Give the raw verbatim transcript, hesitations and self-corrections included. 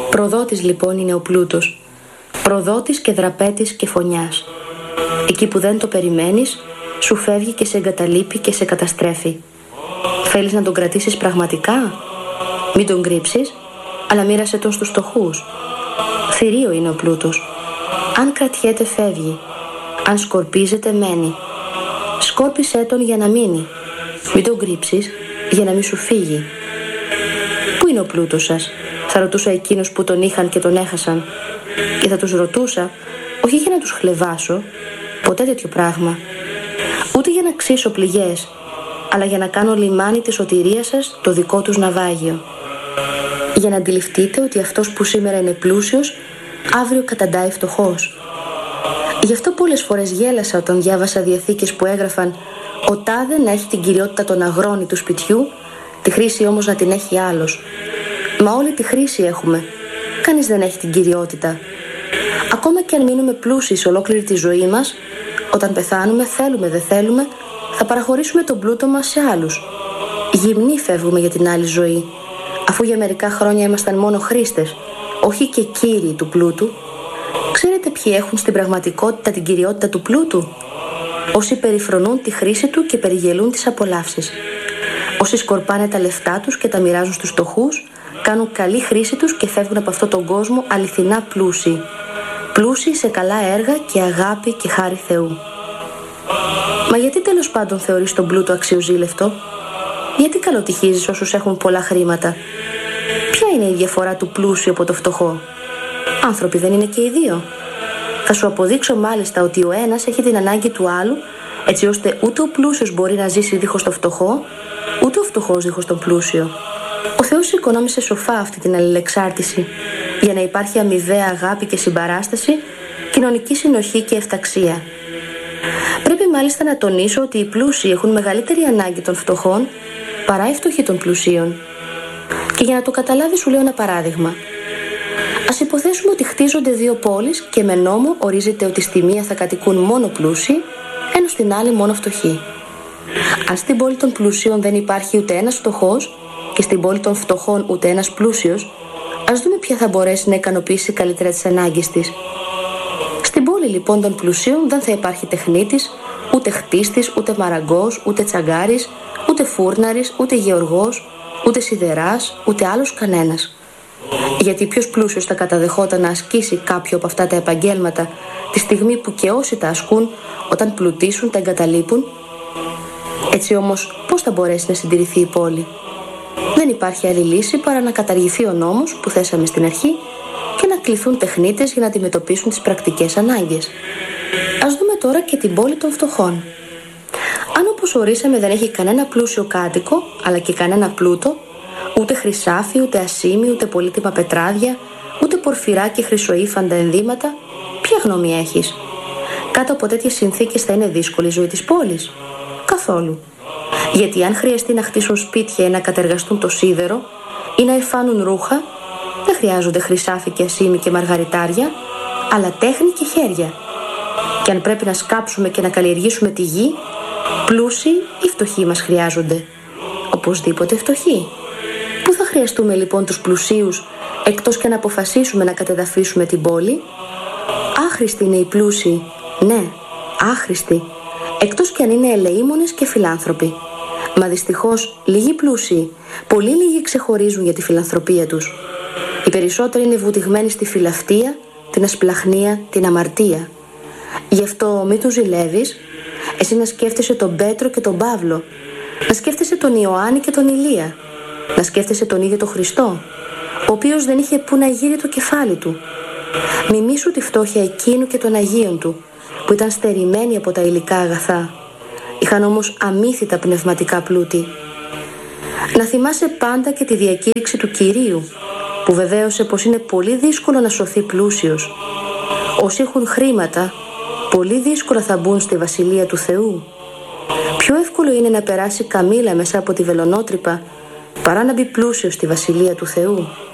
Προδότης λοιπόν είναι ο πλούτος. Προδότης και δραπέτης και φωνιάς. Εκεί που δεν το περιμένεις, σου φεύγει και σε εγκαταλείπει και σε καταστρέφει. Θέλεις να τον κρατήσεις πραγματικά? Μην τον κρύψεις, αλλά μοίρασε τον στους φτωχούς. Θηρίο είναι ο πλούτος. Αν κρατιέται φεύγει. Αν σκορπίζεται μένει. Σκόρπισέ τον για να μείνει. Μην τον κρύψεις για να μην σου φύγει. Πού είναι ο πλούτος σας? Θα ρωτούσα εκείνους που τον είχαν και τον έχασαν. Και θα τους ρωτούσα, όχι για να τους χλεβάσω, ποτέ τέτοιο πράγμα, ούτε για να ξύσω πληγές, αλλά για να κάνω λιμάνι τη σωτηρία σας το δικό τους ναυάγιο. Για να αντιληφθείτε ότι αυτός που σήμερα είναι πλούσιος, αύριο καταντάει φτωχός. Γι' αυτό πολλές φορές γέλασα όταν διάβασα διαθήκες που έγραφαν «Ο τάδε να έχει την κυριότητα των αγρών ή του σπιτιού, τη χρήση όμως να την έχει άλλος». Μα όλη τη χρήση έχουμε. Κανείς δεν έχει την κυριότητα. Ακόμα και αν μείνουμε πλούσιοι σε ολόκληρη τη ζωή μας, όταν πεθάνουμε, θέλουμε δεν θέλουμε, θα παραχωρήσουμε τον πλούτο μας σε άλλους. Γυμνοί φεύγουμε για την άλλη ζωή, αφού για μερικά χρόνια ήμασταν μόνο χρήστες, όχι και κύριοι του πλούτου. Ξέρετε ποιοι έχουν στην πραγματικότητα την κυριότητα του πλούτου? Όσοι περιφρονούν τη χρήση του και περιγελούν τις απολαύσεις. Όσοι σκορπάνε τα λεφτά τους και τα μοιράζουν στους φτωχούς, κάνουν καλή χρήση τους και φεύγουν από αυτόν τον κόσμο αληθινά πλούσιοι. Πλούσιοι σε καλά έργα και αγάπη και χάρη Θεού. Μα γιατί τέλος πάντων θεωρείς τον πλούτο αξιοζήλευτο? Γιατί καλοτυχίζεις όσους έχουν πολλά χρήματα? Ποια είναι η διαφορά του πλούσιου από το φτωχό? Άνθρωποι δεν είναι και οι δύο? Θα σου αποδείξω μάλιστα ότι ο ένας έχει την ανάγκη του άλλου, έτσι ώστε ούτε ο πλούσιος μπορεί να ζήσει δίχως το φτωχό, ούτε ο φτωχός δίχως τον πλούσιο. Ο Θεός οικονόμησε σοφά αυτή την αλληλεξάρτηση, για να υπάρχει αμοιβαία αγάπη και συμπαράσταση, κοινωνική συνοχή και ευταξία. Πρέπει μάλιστα να τονίσω ότι οι πλούσιοι έχουν μεγαλύτερη ανάγκη των φτωχών παρά οι φτωχοί των πλουσίων. Και για να το καταλάβεις σου λέω ένα παράδειγμα. Ας υποθέσουμε ότι χτίζονται δύο πόλεις και με νόμο ορίζεται ότι στη μία θα κατοικούν μόνο πλούσιοι, ενώ στην άλλη μόνο φτωχοί. Αν στην πόλη των πλουσίων δεν υπάρχει ούτε ένας φτωχός και στην πόλη των φτωχών ούτε ένας πλούσιος, ας δούμε ποια θα μπορέσει να ικανοποιήσει καλύτερα τις ανάγκες της. Στην πόλη λοιπόν των πλουσίων δεν θα υπάρχει τεχνίτης, ούτε χτίστης, ούτε μαραγκός, ούτε τσαγκάρης, ούτε φούρναρης, ούτε γεωργός, ούτε σιδεράς, ούτε άλλος κανένας. Γιατί ποιος πλούσιος θα καταδεχόταν να ασκήσει κάποιο από αυτά τα επαγγέλματα τη στιγμή που και όσοι τα ασκούν όταν πλουτίσουν τα εγκαταλείπουν? Έτσι όμως πώς θα μπορέσει να συντηρηθεί η πόλη? Δεν υπάρχει άλλη λύση παρά να καταργηθεί ο νόμος που θέσαμε στην αρχή και να κληθούν τεχνίτες για να αντιμετωπίσουν τις πρακτικές ανάγκες. Ας δούμε τώρα και την πόλη των φτωχών. Αν όπως ορίσαμε δεν έχει κανένα πλούσιο κάτοικο, αλλά και κανένα πλούτο, ούτε χρυσάφι, ούτε ασήμι, ούτε πολύτιμα πετράδια, ούτε πορφυρά και χρυσοήφαντα ενδύματα, ποια γνώμη έχεις? Κάτω από τέτοιες συνθήκες θα είναι δύσκολη η ζωή της πόλης? Καθόλου. Γιατί αν χρειαστεί να χτίσουν σπίτια ή να κατεργαστούν το σίδερο ή να υφάνουν ρούχα, δεν χρειάζονται χρυσάφι και ασήμι και μαργαριτάρια, αλλά τέχνη και χέρια. Και αν πρέπει να σκάψουμε και να καλλιεργήσουμε τη γη, πλούσιοι ή φτωχοί μας χρειάζονται? Οπωσδήποτε φτωχοί. Πού θα χρειαστούμε λοιπόν τους πλουσίους, εκτός και να αποφασίσουμε να κατεδαφίσουμε την πόλη? Άχρηστοι είναι οι πλούσιοι, ναι, άχρηστοι, εκτός και αν είναι ελεήμονες και φιλάνθρωποι. Μα δυστυχώς λίγοι πλούσιοι, πολύ λίγοι ξεχωρίζουν για τη φιλανθρωπία τους. Οι περισσότεροι είναι βουτυγμένοι στη φιλαυτία, την ασπλαχνία, την αμαρτία. Γι' αυτό μην τους ζηλεύεις. Εσύ να σκέφτεσαι τον Πέτρο και τον Παύλο, να σκέφτεσαι τον Ιωάννη και τον Ηλία, να σκέφτεσαι τον ίδιο τον Χριστό, ο οποίος δεν είχε που να γύρει το κεφάλι του. Μιμήσου τη φτώχεια εκείνου και των Αγίων του, που ήταν στερημένοι από τα υλικά αγαθά. Είχαν όμως αμύθιτα πνευματικά πλούτη. Να θυμάσαι πάντα και τη διακήρυξη του Κυρίου, που βεβαίωσε πως είναι πολύ δύσκολο να σωθεί πλούσιος. Όσοι έχουν χρήματα, πολύ δύσκολα θα μπουν στη Βασιλεία του Θεού. Πιο εύκολο είναι να περάσει καμήλα μέσα από τη βελονότρυπα, παρά να μπει πλούσιος στη Βασιλεία του Θεού.